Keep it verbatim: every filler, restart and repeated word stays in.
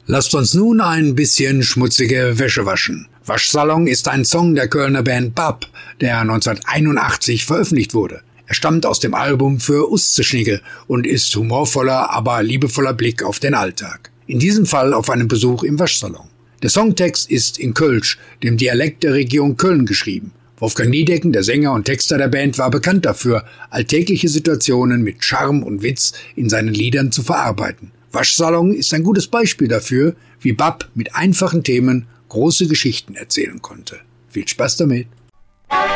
Lasst uns nun ein bisschen schmutzige Wäsche waschen. Waschsalon ist ein Song der Kölner Band Bab, der neunzehnhunderteinundachtzig veröffentlicht wurde. Er stammt aus dem Album Für Usteschnigge und ist humorvoller, aber liebevoller Blick auf den Alltag. In diesem Fall auf einen Besuch im Waschsalon. Der Songtext ist in Kölsch, dem Dialekt der Region Köln, geschrieben. Wolfgang Niedecken, der Sänger und Texter der Band, war bekannt dafür, alltägliche Situationen mit Charme und Witz in seinen Liedern zu verarbeiten. Waschsalon ist ein gutes Beispiel dafür, wie Bab mit einfachen Themen große Geschichten erzählen konnte. Viel Spaß damit!